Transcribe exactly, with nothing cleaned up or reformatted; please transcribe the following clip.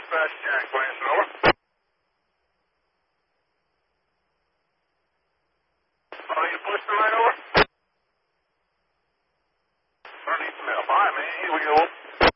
dispatch Jack Branson, over. Oh, you pushed the line over? I need some help. All right, man, here we go.